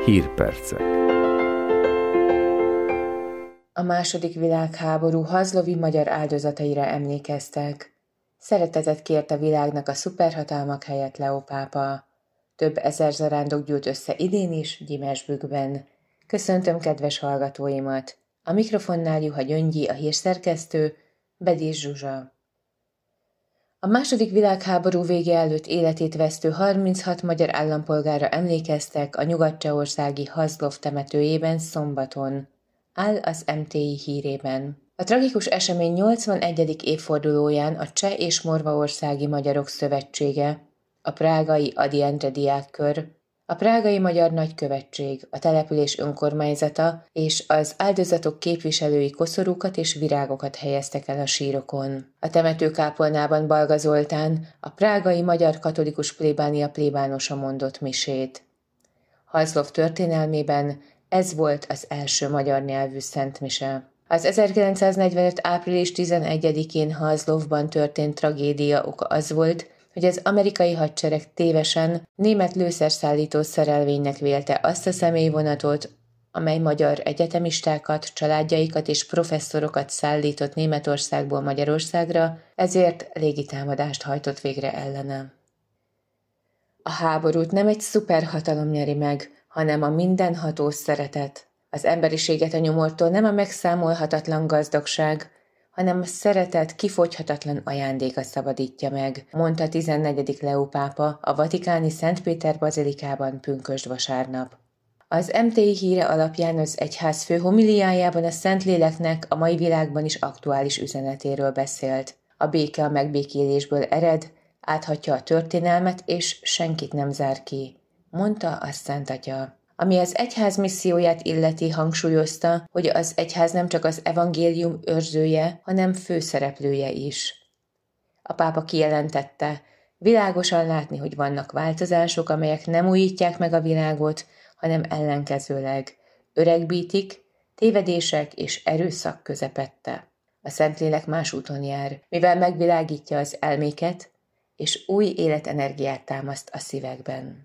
Hírpercek. A második világháború hazlovi magyar áldozataira emlékeztek. Szeretetet kért a világnak a szuperhatalmak helyett Leó pápa. Több ezer zarándok gyűlt össze idén is Gyimesbükkben. Köszöntöm kedves hallgatóimat! A mikrofonnál Juha Gyöngyi, a hírszerkesztő, Bedés Zsuzsa. A második világháború vége előtt életét vesztő 36 magyar állampolgárra emlékeztek a nyugat-csehországi Hazlov temetőjében szombaton, áll az MTI hírében. A tragikus esemény 81. évfordulóján a Cseh és Morvaországi Magyarok Szövetsége, a prágai Ady Endre diákkör, a prágai Magyar Nagykövetség, a település önkormányzata és az áldozatok képviselői koszorúkat és virágokat helyeztek el a sírokon. A temetőkápolnában Balga Zoltán, a prágai Magyar Katolikus Plébánia plébánosa mondott misét. Hazlov történelmében ez volt az első magyar nyelvű szentmise. Az 1945. április 11-én Hazlovban történt tragédia oka az volt, hogy az amerikai hadsereg tévesen német lőszerszállító szerelvénynek vélte azt a személyvonatot, amely magyar egyetemistákat, családjaikat és professzorokat szállított Németországból Magyarországra, ezért légitámadást hajtott végre ellene. A háborút nem egy szuperhatalom nyeri meg, hanem a mindenható szeretet. Az emberiséget a nyomortól nem a megszámolhatatlan gazdagság, hanem a szeretet kifogyhatatlan ajándéka szabadítja meg, mondta 14. Leó pápa a vatikáni Szent Péter bazilikában pünkösd vasárnap. Az MTI híre alapján az egyház fő homiliájában a Szentléleknek a mai világban is aktuális üzenetéről beszélt. A béke a megbékélésből ered, áthatja a történelmet és senkit nem zár ki, mondta a Szent Atya. Ami az egyház misszióját illeti, hangsúlyozta, hogy az egyház nem csak az evangélium őrzője, hanem főszereplője is. A pápa kijelentette, világosan látni, hogy vannak változások, amelyek nem újítják meg a világot, hanem ellenkezőleg öregbítik, tévedések és erőszak közepette. A Szentlélek más úton jár, mivel megvilágítja az elméket, és új életenergiát támaszt a szívekben.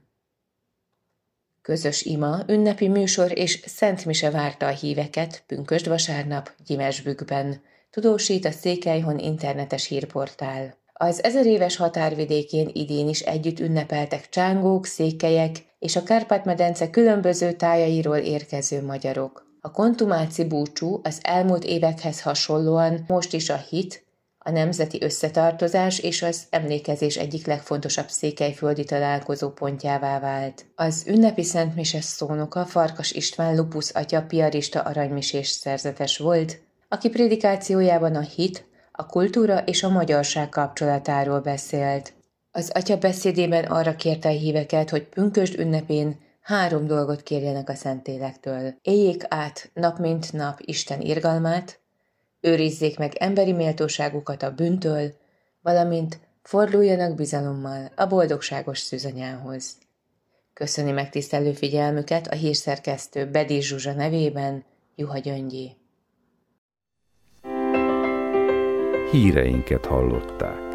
Közös ima, ünnepi műsor és szentmise várta a híveket pünkösd vasárnap Gyimesbükkben, tudósít a Székelyhon internetes hírportál. Az 1000 éves határvidékén idén is együtt ünnepeltek csángók, székelyek és a Kárpát-medence különböző tájairól érkező magyarok. A kontumáci búcsú az elmúlt évekhez hasonlóan most is a hit, a nemzeti összetartozás és az emlékezés egyik legfontosabb székelyföldi találkozó pontjává vált. Az ünnepi szentmise szónoka Farkas István Lupusz atya piarista aranymisés szerzetes volt, aki prédikációjában a hit, a kultúra és a magyarság kapcsolatáról beszélt. Az atya beszédében arra kérte a híveket, hogy pünkösd ünnepén 3 dolgot kérjenek a Szentlélektől. Éljék át nap mint nap Isten irgalmát, őrizzék meg emberi méltóságukat a bűntől, valamint forduljanak bizalommal a boldogságos szűzanyához. Köszöni megtisztelő figyelmüket a hírszerkesztő Bedés Zsuzsa nevében, Juha Gyöngyi. Híreinket hallották.